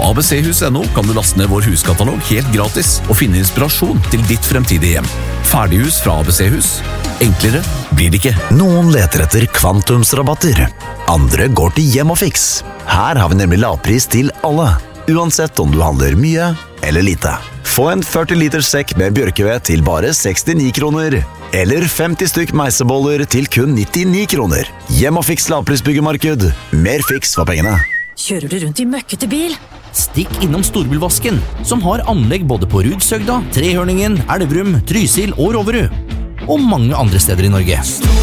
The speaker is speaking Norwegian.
abchus.no kan du laste ned vår huskatalog helt gratis og finne inspirasjon til ditt fremtidige hjem. Ferdighus fra ABC-hus. Enklere blir det ikke. Noen leter etter kvantumsrabatter. Andre går til Hjem og Fiks. Her har vi nemlig lavpris til alle, uansett om du handler mye eller lite. Få en 40 liters sekk med bjørkeved til bare 69 kroner. Eller 50 stykk meiseboller til kun 99 kroner. Hjem og Fiks lavprisbyggemarked. Mer fiks for pengene. Kjører du rundt i møkkete bil? Stikk innom Storbilvasken, som har anlegg både på Rudsøgda, Trehørningen, Elverum, Trysil og Roverud. Og mange andre steder i Norge.